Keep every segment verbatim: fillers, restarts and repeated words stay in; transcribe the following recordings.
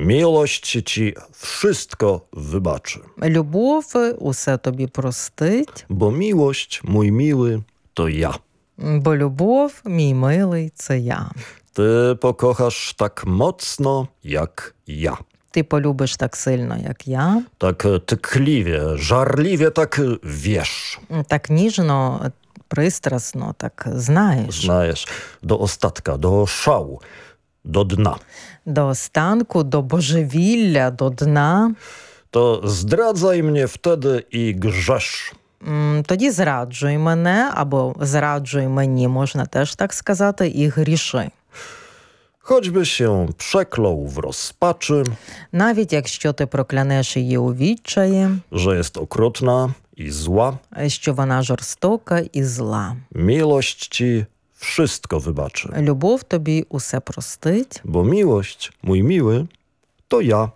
Miłość ci wszystko wybaczy. Любов усе тобі простить, Bo miłość, mój miły, to ja. бо любов, мій милий, це я. Ty pokochasz tak mocno jak ja. Ти полюбиш так сильно, як я, Tak tkliwie, żarliwie, tak wiesz. так ніжно, пристрасно, так знаєш. Znajesz do ostatka, do szału, do dna. До останку, до божевілля, до дна. To zdradzaj mnie wtedy i grzesz. М, Тоді зраджуй мене, або зраджуй мені, можна теж так сказати, і гріши. Choćby się przeklął w rozpaczy, Навіть якщо ти проклянеш її у відчаї, że jest okrutna i zła, що вона жорстока і зла. miłość ci wszystko wybaczy. Любов тобі усе простить, Bo miłość, mój miły, to ja.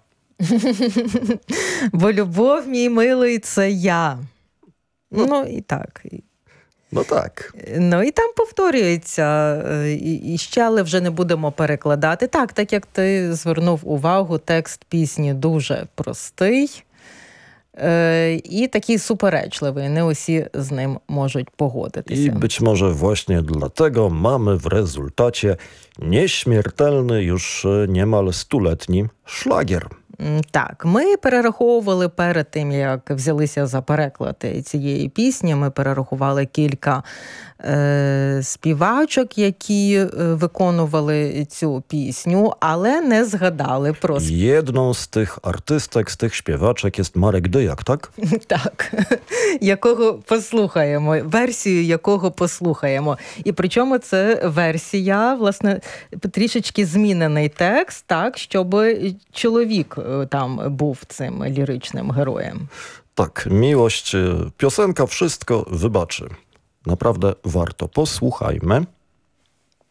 бо любов, мій милий, це я. Ну, і так. No tak. Ну, і там повторюється, е, і, і ще, але вже не будемо перекладати. Так, так як ти звернув увагу, текст пісні дуже простий е, і такий суперечливий. Не усі з ним можуть погодитися. I być może właśnie dlatego mamy w rezultacie nieśmiertelny, już niemal stuletni szlagier. М, Так, ми перераховували перед тим, як взялися за переклад цієї пісні, ми перерахували кілька е, співачок, які е, виконували цю пісню, але не згадали про сп- Jedną z tych artystek, z tych śpiewaczek jest Marek Dyjak, tak? так, якого послухаємо, версію якого послухаємо. І причому це версія, власне, трішечки змінений текст, так, щоб чоловік е, там був цим ліричним героєм. Tak, miłość, piosenka wszystko wybaczy. Naprawdę warto. Posłuchajmy.